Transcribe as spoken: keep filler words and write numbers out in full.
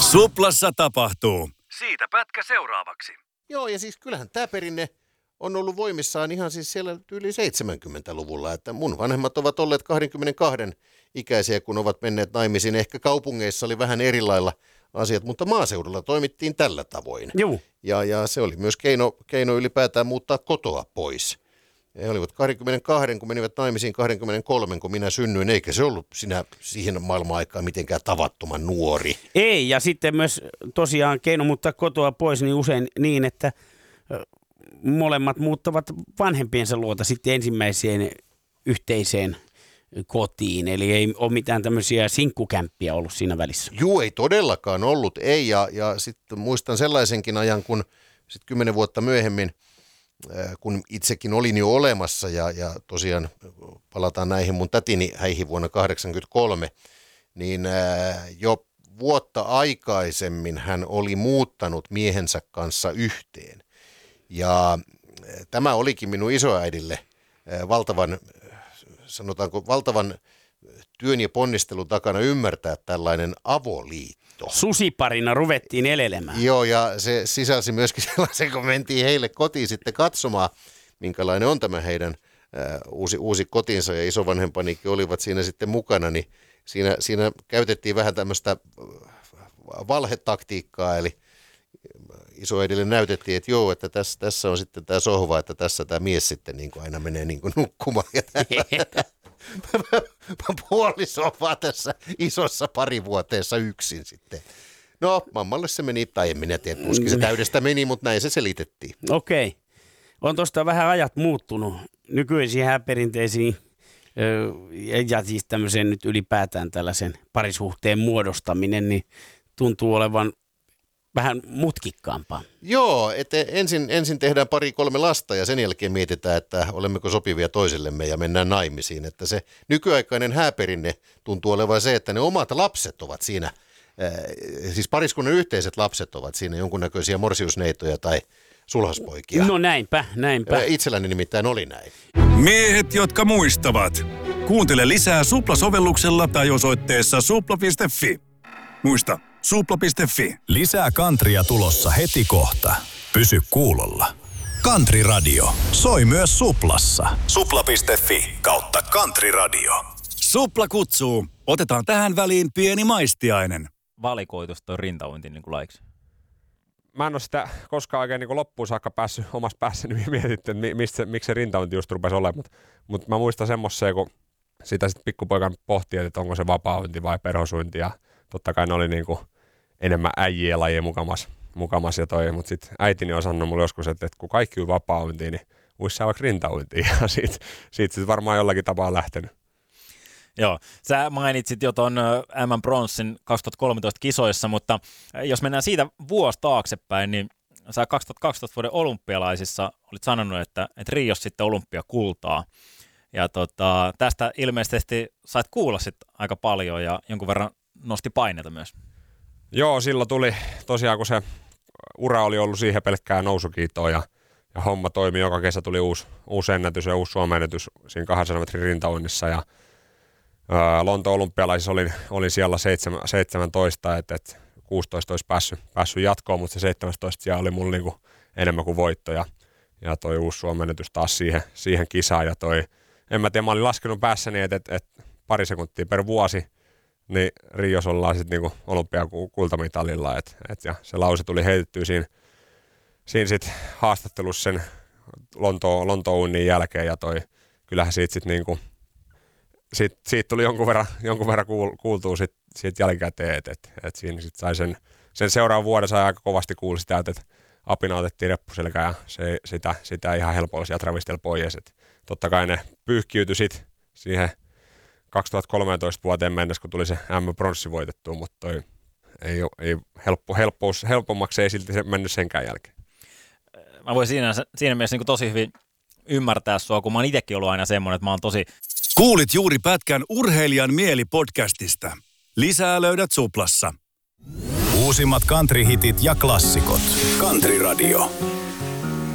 Suplassa tapahtuu. Siitä pätkä seuraavaksi. Joo, ja siis kyllähän tämä perinne on ollut voimissaan ihan siis siellä yli seitsemänkymmentäluvulla, että mun vanhemmat ovat olleet kaksikymmentäkaksi ikäisiä, kun ovat menneet naimisiin. Ehkä kaupungeissa oli vähän erilailla asiat, mutta maaseudulla toimittiin tällä tavoin. Joo. Ja, ja se oli myös keino, keino ylipäätään muuttaa kotoa pois. He olivat kaksikymmentäkaksi, kun menivät naimisiin kaksikymmentäkolme, kun minä synnyin, eikä se ollut sinä siihen maailman-aikaan mitenkään tavattoman nuori. Ei, ja sitten myös tosiaan keino muuttaa kotoa pois niin usein niin, että molemmat muuttavat vanhempiensa luota sitten ensimmäiseen yhteiseen kotiin. Eli ei ole mitään tämmöisiä sinkkukämppiä ollut siinä välissä. Juu, ei todellakaan ollut, ei. Ja, ja sitten muistan sellaisenkin ajan, kun sitten kymmenen vuotta myöhemmin, kun itsekin olin jo olemassa ja, ja tosiaan palataan näihin mun tätini häihin vuonna kahdeksankymmentäkolme, niin jo vuotta aikaisemmin hän oli muuttanut miehensä kanssa yhteen. Ja tämä olikin minun isoäidille valtavan, sanotaanko, valtavan työn ja ponnistelun takana ymmärtää tällainen avoliitto. Susiparina ruvettiin elelemään. Joo, ja se sisälsi myöskin sellaisen, kun mentiin heille kotiin sitten katsomaan, minkälainen on tämä heidän ää, uusi, uusi kotinsa, ja isovanhempanikin olivat siinä sitten mukana, niin siinä, siinä käytettiin vähän tämmöistä valhetaktiikkaa, eli isoäidille näytettiin, että joo, että tässä, tässä on sitten tämä sohva, että tässä tämä mies sitten niin kuin aina menee niin kuin nukkumaan. Puoliso on vaan tässä isossa parivuoteessa yksin sitten. No, mammalle se meni, tai en minä tiedä, tuskin se täydestä meni, mutta näin se selitettiin. Okei. On tuosta vähän ajat muuttunut nykyisiin hääperinteisiin ja siis tämmöisen nyt ylipäätään tällaisen parisuhteen muodostaminen, niin tuntuu olevan vähän mutkikkaampaa. Joo, että ensin, ensin tehdään pari kolme lasta ja sen jälkeen mietitään, että olemmeko sopivia toisellemme ja mennään naimisiin. Että se nykyaikainen hääperinne tuntuu olevan se, että ne omat lapset ovat siinä, äh, siis pariskunnan yhteiset lapset ovat siinä jonkunnäköisiä morsiusneitoja tai sulhaspoikia. No näinpä, näinpä. Itselläni nimittäin oli näin. Miehet, jotka muistavat. Kuuntele lisää Supla-sovelluksella tai osoitteessa supla piste fi. Muista, supla piste fi. Lisää Kantria tulossa heti kohta. Pysy kuulolla. Country Radio. Soi myös Suplassa. supla piste fi kautta Country Radio. Supla kutsuu. Otetaan tähän väliin pieni maistiainen. Valikoitus toi rintauinti niin kuin laiksi? Mä en ole sitä koskaan oikein niin kuin loppuun saakka päässyt omassa päässäni mietitty, että mistä, miksi se rintauinti just rupesi olemaan. Mutta mut mä muistan semmoiseen, kun sitä sitten pikkupoikan pohti, että onko se vapaa-uinti vai perhosuinti. Ja totta kai ne oli niin kuin enemmän äijien lajia mukamas, mukamas ja toi. Mutta sitten äitini on sanonut mulle joskus, että, että kun kaikki on vapaa-uintiin, niin uisi sä vaikka rintauintiin. Ja siitä, siitä sitten varmaan jollakin tapaa lähtenyt. Joo, sä mainitsit jo ton M M-bronssin kaksituhattakolmetoista kisoissa, mutta jos mennään siitä vuosi taaksepäin, niin sä kaksituhattakaksitoista vuoden olympialaisissa olit sanonut, että, että Rios sitten olympiakultaa. Ja tota, tästä ilmeisesti sait kuulla sitten aika paljon ja jonkun verran nosti paineita myös. Joo, silloin tuli tosiaan, kun se ura oli ollut siihen pelkkää nousukiitoa ja, ja homma toimi. Joka kesä tuli uusi, uusi ennätys ja uusi Suomen ennätys siinä kahdensadan metrin rintauinnissa ja Lontoon olympialaisissa olin, olin siellä seitsemäntoista, että et kuusitoista olisi päässyt, päässyt jatkoon, mutta se seitsemäntoista siellä oli mulla niinku enemmän kuin voitto ja, ja toi uusi suomennetys taas siihen, siihen kisaan. Ja toi, en mä tiedä, mä olin laskenut päässäni, että et, et pari sekuntia per vuosi, niin Rios ollaan sitten niinku olympiakultamitalilla. Et, et, ja se lause tuli heitettyä siinä, siinä sitten haastattelussa sen Lontoon, Lontoon jälkeen ja toi, kyllähän siitä sitten niinku Siitä, siitä tuli jonkun verran, jonkun verran kuultua sit, siitä jälkikäteen, että et, et siinä sit sai sen, sen seuraavan vuoden sai aika kovasti kuulla sitä, että et apina otettiin reppuselkä ja se, sitä, sitä ihan helpolla sieltä ravisteli pois. Et totta kai ne pyyhkiytyi sit siihen kaksituhattakolmetoista vuoteen mennessä, kun tuli se M-bronssi voitettua, mutta toi ei, ei helppo, helppous, helpommaksi ei silti se mennyt senkään jälkeen. Mä voin siinä, siinä mielessä niin tosi hyvin ymmärtää sua, kun mä oon itsekin ollut aina semmoinen, että mä oon tosi... Kuulit juuri pätkän Urheilijan mieli podcastista. Lisää löydät Suplassa. Uusimmat country-hitit ja klassikot. Country Radio.